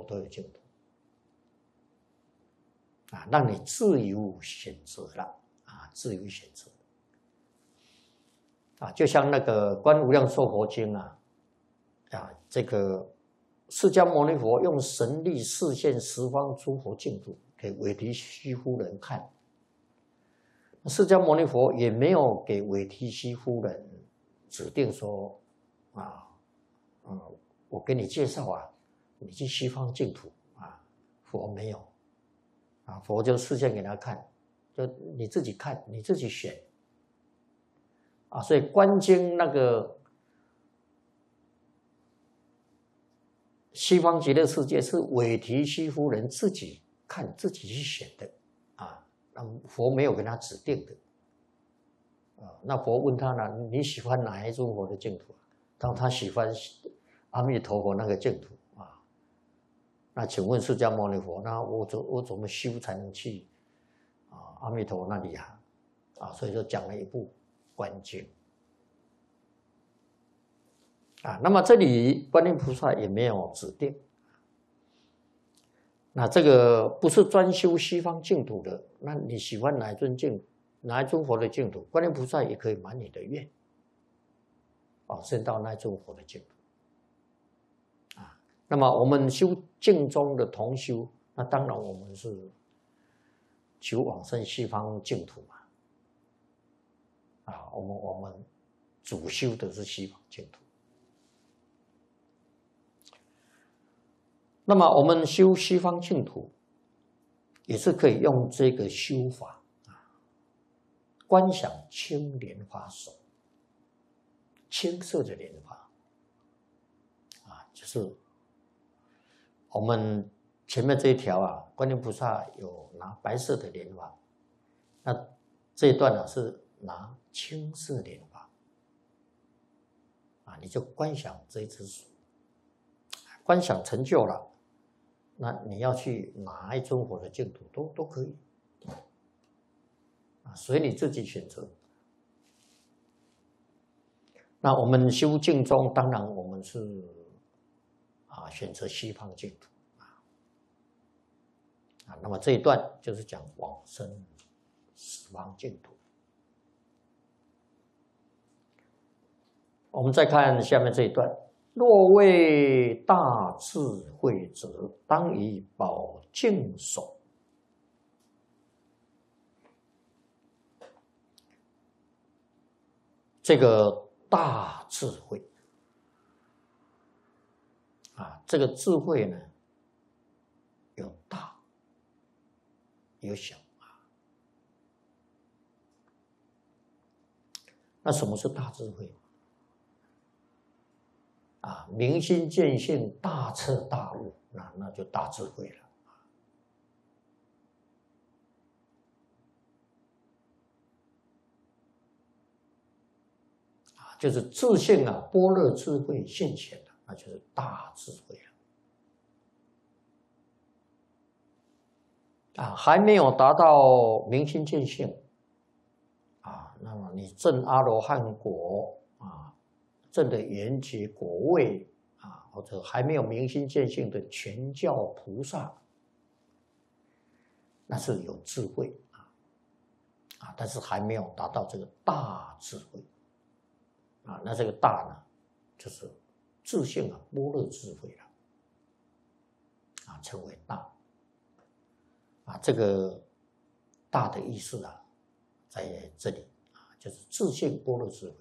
都有净土啊，让你自由选择了啊，自由选择啊，就像那个《观无量寿佛经》这个释迦牟尼佛用神力示现十方诸佛净土给韦提希夫人看，释迦牟尼佛也没有给韦提希夫人指定说我给你介绍你去西方净土佛没有佛就示现给他看，就你自己看，你自己选所以观经那个西方极乐世界是韦提希夫人自己看自己去选的佛没有给他指定的那佛问他呢，你喜欢哪一尊佛的净土？当他喜欢阿弥陀佛那个净土那请问释迦牟尼佛，那我怎么修才能去阿弥陀佛那里所以就讲了一部观经那么这里观音菩萨也没有指定，那这个不是专修西方净土的，那你喜欢哪一尊佛的净土，观音菩萨也可以满你的愿升到那一尊佛的净土那么我们修净宗的同修，那当然我们是求往生西方净土我们主修的是西方净土。那么我们修西方净土，也是可以用这个修法观想青莲花手，青色的莲花就是我们前面这一条观音菩萨有拿白色的莲花，那这一段是拿青色莲花你就观想这一只手，观想成就了，那你要去哪一尊佛的净土都可以随你自己选择。那我们修净宗，当然我们是选择西方净土那么这一段就是讲往生十方净土。我们再看下面这一段，若为大智慧者，当以宝镜手。这个大智慧这个智慧呢，有大有小那什么是大智慧明心见性，大彻大悟，那就大智慧了就是自性般若智慧现前了，那就是大智慧了还没有达到明心见性那么你证阿罗汉果证的圆觉果位或者还没有明心见性的全教菩萨，那是有智慧但是还没有达到这个大智慧那这个大呢，就是自性般若智慧了称为大这个大的意思在这里就是自性般若智慧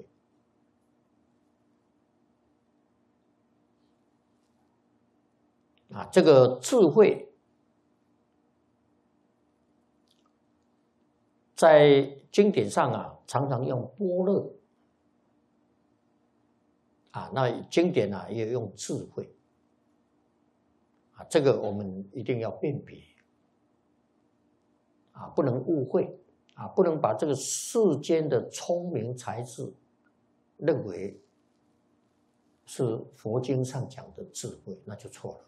这个智慧在经典上常常用般若那经典也用智慧这个我们一定要辨别不能误会不能把这个世间的聪明才智认为是佛经上讲的智慧，那就错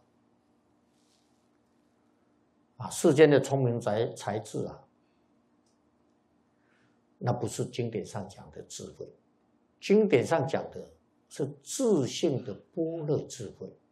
了世间的聪明才智那不是经典上讲的智慧，经典上讲的是自性的般若智慧